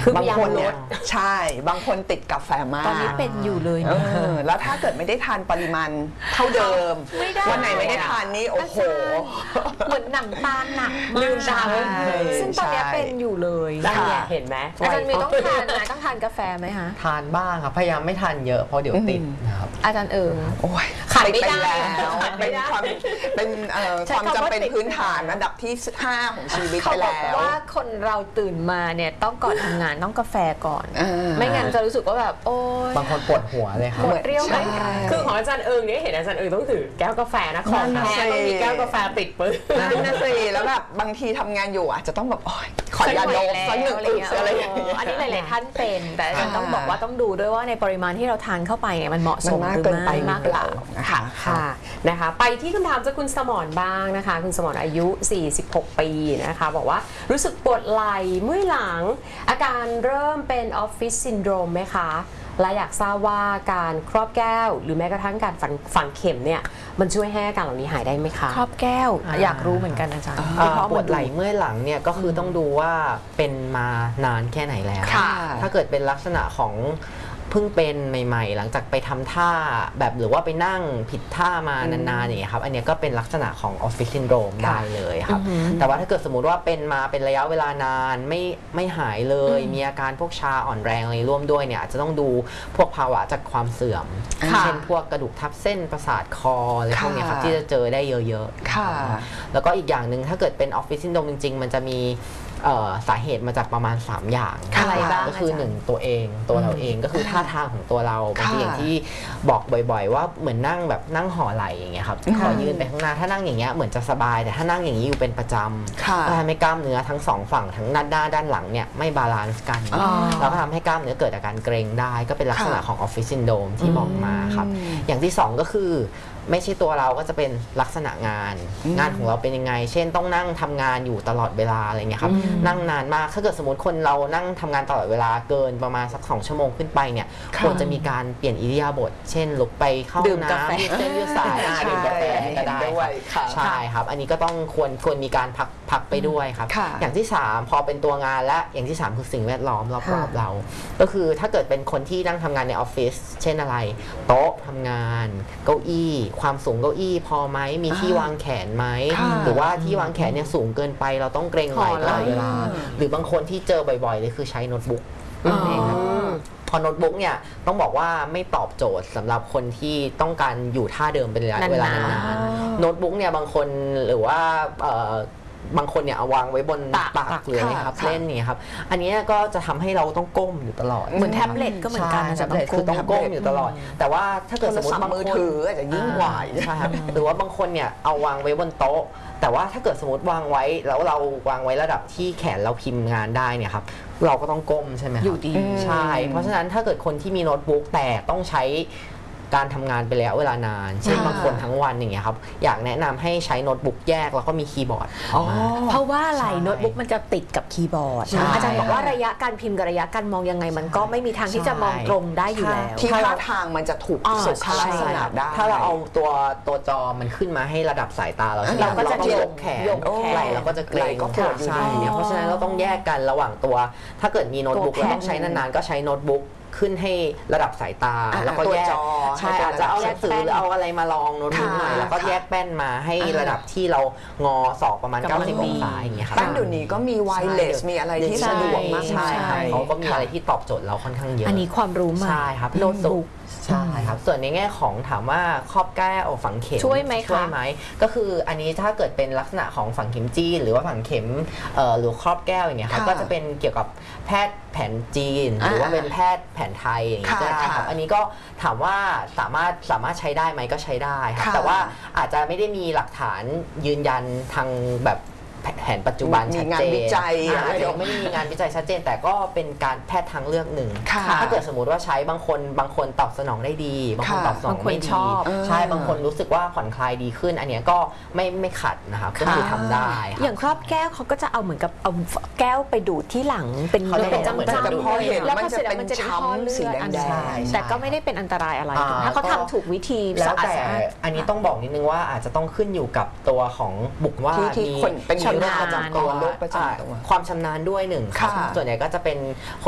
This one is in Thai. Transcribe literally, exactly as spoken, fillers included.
คือบางคนเนี่ยใช่บางคนติดกาแฟมากตอนนี้เป็นอยู่เลยนะแล้วถ้าเกิดไม่ได้ทานปริมาณเท่าเดิมวันไหนไม่ได้ทานนี่โอ้โหเหมือนหนังตาหนักลืมตาซึ่งตอนนี้เป็นอยู่เลยเห็นไหมอาจารย์มีต้องทานนะต้องทานกาแฟไหมคะทานบ้างครับพยายามไม่ทานเยอะเพราะเดี๋ยวติดนะครับอาจารย์เอิงโอ้ยขาดไม่ได้เป็นความเป็นความจำเป็นพื้นฐานระดับที่ห้าของชีวิตไปแล้วว่าคนเราตื่นมาเนี่ยต้องก่อนทำงานต้องกาแฟก่อนไม่งั้นจะรู้สึกว่าแบบโอ้ยบางคนปวดหัวเลยครับหมดเรี่ยวไหมคือของอาจารย์เอิงเนี่ยเห็นอาจารย์เอิงต้องถือแก้วกาแฟนะของแท้ต้องมีแก้วกาแฟติดปืนนั่นน่ะสิแล้วแบบบางทีทำงานอยู่อาจจะต้องแบบขอยาโดบสักหนึ่งอึกอะไรอย่างเงี้ยอันนี้หลายๆท่านเป็นแต่อาจารย์ต้องบอกว่าต้องดูด้วยว่าในปริมาณที่เราทานเข้าไปเนี่ยมันเหมาะสมมากเกินไปมากเปล่าค่ะค่ะนะคะไปที่คำถามจากคุณสมรบ้างนะคะคุณสมรอายุสี่สิบหกปีนะคะบอกว่ารู้สึกปวดไหล่เมื่อยหลังอาการเริ่มเป็นออฟฟิศซินโดรมไหมคะและอยากทราบว่าการครอบแก้วหรือแม้กระทั่งการฝังฝังเข็มเนี่ยมันช่วยให้อาการเหล่านี้หายได้ไหมคะครอบแก้วอยากรู้เหมือนกันอาจารย์ปวดไหล่เมื่อยหลังเนี่ยก็คือต้องดูว่าเป็นมานานแค่ไหนแล้วถ้าเกิดเป็นลักษณะของเพิ่งเป็นใหม่ๆหลังจากไปทำท่าแบบหรือว่าไปนั่งผิดท่ามานานๆอย่างเงี้ยครับอันนี้ก็เป็นลักษณะของออฟฟิศซินโดรมได้เลยครับแต่ว่าถ้าเกิดสมมุติว่าเป็นมาเป็นระยะเวลานานไม่ไม่หายเลยมีอาการพวกชาอ่อนแรงอะไรร่วมด้วยเนี่ยอาจจะต้องดูพวกภาวะจากความเสื่อมเช่นพวกกระดูกทับเส้นประสาทคออะไรพวกนี้ครับที่จะเจอได้เยอะๆแล้วก็อีกอย่างหนึ่งถ้าเกิดเป็นออฟฟิศซินโดรมจริงๆมันจะมีสาเหตุมาจากประมาณสามอย่างอะไรบ้างก็คือหนึ่งตัวเองตัวเราเองก็คือท่าทางของตัวเราบางทีอย่างที่บอกบ่อยๆว่าเหมือนนั่งแบบนั่งห่อไหล่อย่างเงี้ยครับขอยืนไปข้างหน้าถ้านั่งอย่างเงี้ยเหมือนจะสบายแต่ถ้านั่งอย่างนี้อยู่เป็นประจำก็ทำให้กล้ามเนื้อทั้งสองฝั่งทั้งด้านหน้าด้านหลังเนี่ยไม่บาลานซ์กันแล้วก็ทำให้กล้ามเนื้อเกิดอาการเกร็งได้ก็เป็นลักษณะของออฟฟิศซินโดรมที่บอกมาครับอย่างที่สองก็คือไม่ใช่ตัวเราก็จะเป็นลักษณะงานงานของเราเป็นยังไงเช่นต้องนั่งทำงานอยู่ตลอดเวลาอะไรเงี้ยครับนั่งนานมากถ้าเกิดสมมติคนเรานั่งทำงานตลอดเวลาเกินประมาณสักสองชั่วโมงขึ้นไปเนี่ยควรจะมีการเปลี่ยนอิริยาบถเช่นลุกไปเข้าน้ำยืดเส้นยืดสายดื่มกาแฟก็ได้ใช่ครับอันนี้ก็ต้องควรควรมีการพักพักไปด้วยครับอย่างที่สามพอเป็นตัวงานและอย่างที่สามคือสิ่งแวดล้อมรอบๆเราก็คือถ้าเกิดเป็นคนที่นั่งทำงานในออฟฟิศเช่นอะไรโต๊ะทำงานเก้าอี้ความสูงเก้าอี้พอไหมมีที่วางแขนไหมหรือว่าที่วางแขนเนี่ยสูงเกินไปเราต้องเกรงไหล่ตลอดเวลาหรือบางคนที่เจอบ่อยๆเลยคือใช้โน้ตบุ๊กนั่นเองครับพอโน้ตบุ๊กเนี่ยต้องบอกว่าไม่ตอบโจทย์สำหรับคนที่ต้องการอยู่ท่าเดิมเป็นระยะเวลานานๆโน้ตบุ๊กเนี่ยบางคนหรือว่าบางคนเนี่ยเอาวางไว้บนตักหรืออะไรครับเล่นนี่ครับอันนี้ก็จะทำให้เราต้องก้มอยู่ตลอดเหมือนแท็บเล็ตก็เหมือนกันแท็บเล็ตคือต้องก้มอยู่ตลอดแต่ว่าถ้าเกิดสมมติบางคนถืออาจจะยิ่งกว่าใช่ครับหรือว่าบางคนเนี่ยเอาวางไว้บนโต๊ะแต่ว่าถ้าเกิดสมมติวางไว้แล้วเราวางไว้ระดับที่แขนเราพิมพ์งานได้เนี่ยครับเราก็ต้องก้มใช่ไหมครับอยู่ดีใช่เพราะฉะนั้นถ้าเกิดคนที่มีโน้ตบุ๊กแต่ต้องใช้การทำงานไปแล้วเวลานานเช่นบางคนทั้งวันอย่างเงี้ยครับอยากแนะนำให้ใช้โน้ตบุ๊กแยกแล้วก็มีคีย์บอร์ดเพราะว่าอะไรโน้ตบุ๊กมันจะติดกับคีย์บอร์ดอาจารย์บอกว่าระยะการพิมพ์กับระยะการมองยังไงมันก็ไม่มีทางที่จะมองตรงได้อยู่แล้วที่ท่าทางมันจะถูกสุขลักษณะได้ถ้าเราเอาตัวตัวจอมันขึ้นมาให้ระดับสายตาเราเราก็จะยกแขนไหล่เราก็จะเกร็งก็ปวดอยู่เพราะฉะนั้นเราต้องแยกกันระหว่างตัวถ้าเกิดมีโน้ตบุ๊กแล้วต้องใช้นานๆก็ใช้โน้ตบุ๊กขึ้นให้ระดับสายตาแล้วก็แยกใช่อาจจะเอาหนังสือหรือเอาอะไรมาลองโน้ตบุ๊กหน่อยแล้วก็แยกแป้นมาให้ระดับที่เรางอศอกประมาณเก้าสิบองศาอย่างเงี้ยครับแป้นเดี๋ยวนี้ก็มีไวเลสมีอะไรที่สะดวกมากใช่ครับเขาก็มีอะไรที่ตอบโจทย์เราค่อนข้างเยอะอันนี้ความรู้มากใช่ครับโน้ตบุ๊กใช่ครับส่วนในแง่ของถามว่าครอบแก้วฝังเข็มช่วยไหมช่วยไหมก็คืออันนี้ถ้าเกิดเป็นลักษณะของฝังเข็มจีนหรือว่าฝังเข็มหรือครอบแก้วอย่างเงี้ยครับก็จะเป็นเกี่ยวกับแพทย์แผนจีนหรือว่าเป็นแพทย์แผนไทยอย่างเงี้ยก็ได้ครับอันนี้ก็ถามว่าสามารถสามารถใช้ได้ไหมก็ใช้ได้ครับแต่ว่าอาจจะไม่ได้มีหลักฐานยืนยันทางแบบแผนปัจจุบันชัดเจนมีงานวิจัยอาจจะไม่ได้มีงานวิจัยชัดเจนแต่ก็เป็นการแพทย์ทางเลือกหนึ่งถ้าเกิดสมมติว่าใช้บางคนบางคนตอบสนองได้ดีบางคนตอบสนองไม่ดีใช่บางคนรู้สึกว่าผ่อนคลายดีขึ้นอันนี้ก็ไม่ไม่ขัดนะครับก็คือทำได้อย่างครอบแก้วเขาก็จะเอาเหมือนกับเอาแก้วไปดูดที่หลังเป็นเป็นจังจังแล้วพอเสร็จแล้วมันจะช้ำเลือดแต่ก็ไม่ได้เป็นอันตรายอะไรถ้าเขาทำถูกวิธีแล้วแต่อันนี้ต้องบอกนิดนึงว่าอาจจะต้องขึ้นอยู่กับตัวของบุคว่าที่คนเป็นโรคประจำตัวความชำนาญด้วยหนึ่งส่วนใหญ่ก็จะเป็น